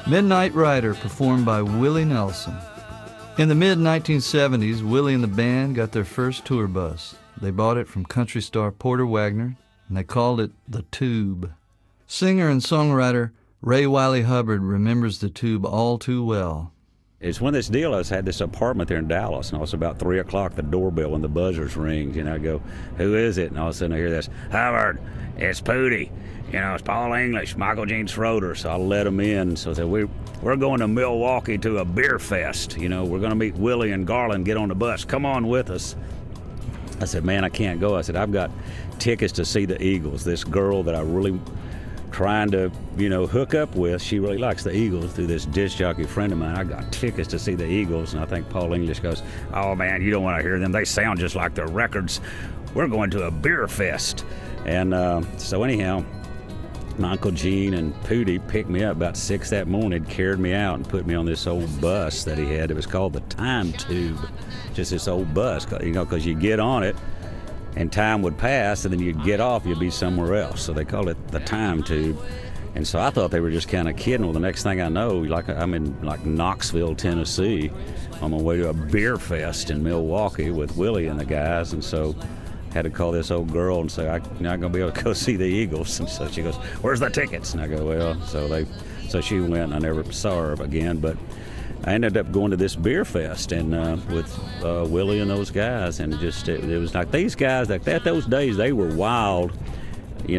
Midnight Rider, performed by Willie Nelson. In the mid-1970s, Willie and the band got their first tour bus. They bought it from country star Porter Wagoner, and they called it the Tube. Singer and songwriter Ray Wiley Hubbard remembers the Tube all too well. It's when this deal, I had this apartment there in Dallas, and it was about 3 o'clock, the doorbell and the buzzers rings, and I go, who is it? And all of a sudden I hear this, Hubbard, it's Pootie. It's Paul English, Michael Gene Schroeder. So I let him in. So I said, we're going to Milwaukee to a beer fest. We're going to meet Willie and Garland, get on the bus. Come on with us. I said, man, I can't go. I said, I've got tickets to see the Eagles. This girl that I really trying to, hook up with, she really likes the Eagles through this disc jockey friend of mine. I got tickets to see the Eagles. And I think Paul English goes, oh, man, you don't want to hear them. They sound just like their records. We're going to a beer fest. And so anyhow, my Uncle Gene and Pootie picked me up about 6 that morning, carried me out and put me on this old bus that he had. It was called the Time Tube, just this old bus, because you get on it and time would pass, and then you'd get off, you'd be somewhere else. So they called it the Time Tube. And so I thought they were just kind of kidding. Well, the next thing I know, I'm in Knoxville, Tennessee, on my way to a beer fest in Milwaukee with Willie and the guys. And so had to call this old girl and say, I'm not going to be able to go see the Eagles. And so she goes, where's the tickets? And I go, well, so she went, and I never saw her again. But I ended up going to this beer fest and with Willie and those guys, and it was like these guys, like that, those days, they were wild. They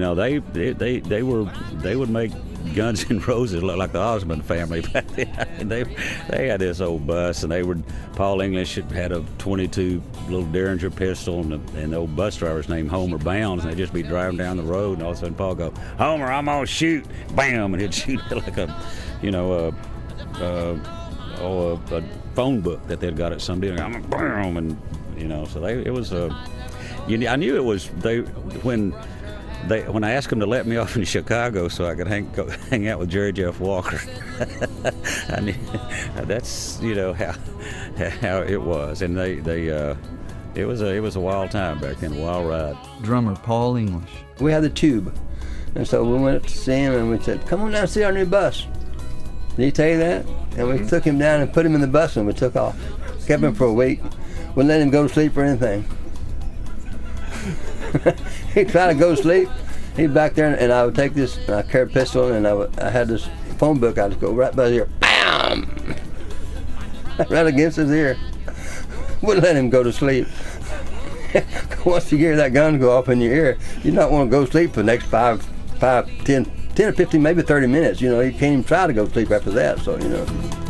would make Guns N' Roses look like the Osmond family back then. They had this old bus, and Paul English had a .22 little Derringer pistol, and the old bus driver's named Homer Bounds, and they'd just be driving down the road, and all of a sudden Paul go, Homer, I'm gonna shoot, bam, and he'd shoot like a phone book that they'd got at some deal, and bam, and so it was I knew it was when I asked them to let me off in Chicago so I could hang out with Jerry Jeff Walker. I knew, that's how it was, and it was a wild time back then, a wild ride. Drummer Paul English. We had the Tube, and so we went up to see him, and we said, "Come on down and see our new bus." Did he tell you that? And we took him down and put him in the bus, and we took off. Kept him for a week. Wouldn't let him go to sleep or anything. He'd try to go to sleep. He'd back there, and I would take this, I carried a pistol, and I had this phone book. I'd just go right by his ear, bam! Right against his ear. Wouldn't let him go to sleep. Once you hear that gun go off in your ear, you don't want to go to sleep for the next 10 or 15, maybe 30 minutes. You can't even try to go to sleep after that, so.